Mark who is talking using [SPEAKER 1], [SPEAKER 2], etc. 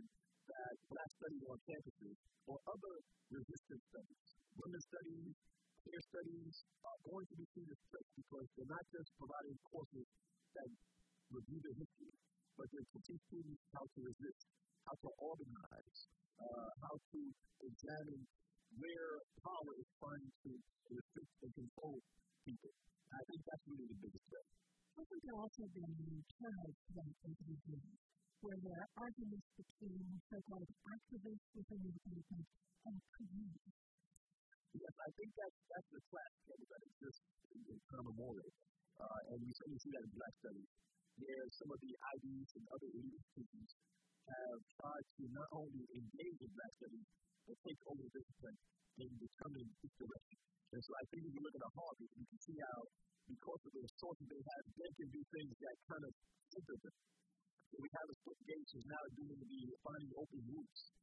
[SPEAKER 1] that Black studies on campuses or other resistance studies, women's studies, queer studies are going to be seen as threats because they're not just providing courses that review the history, but they're teaching students how to resist, how to organize, how to examine where power is trying to restrict and control people. I think that's really the biggest threat.
[SPEAKER 2] Hasn't there also been trials developed over the years where there are arguments between so-called activists within the movement and communities?
[SPEAKER 1] Yes, I think that's the class struggle that exists in Kernel Morley. And you certainly see that in Black studies, where some of the IDs and other elite institutions have tried to not only engage in Black studies, but take over the discipline and determine its direction. And so I think if you look at a Harvard, you can see how, because of the resources they have, they can do things that kind of center them. So we have a split gauge is now doing the finding open routes